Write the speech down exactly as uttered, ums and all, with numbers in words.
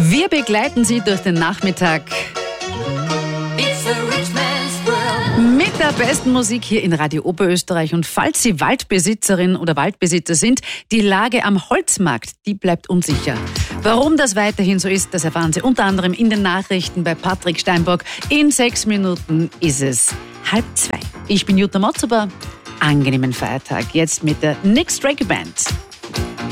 Wir begleiten Sie durch den Nachmittag mit der besten Musik hier in Radio Oberösterreich. Und falls Sie Waldbesitzerin oder Waldbesitzer sind, die Lage am Holzmarkt, die bleibt unsicher. Warum das weiterhin so ist, das erfahren Sie unter anderem in den Nachrichten bei Patrick Steinbock. In sechs Minuten ist es halb zwei. Ich bin Jutta Motzuber. Angenehmen Feiertag. Jetzt mit der Nick Drake Band.